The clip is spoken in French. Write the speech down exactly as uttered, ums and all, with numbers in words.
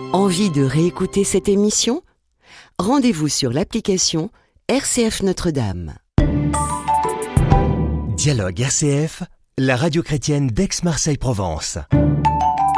Envie de réécouter cette émission ? Rendez-vous sur l'application R C F Notre-Dame. Dialogue R C F, la radio chrétienne d'Aix-Marseille-Provence.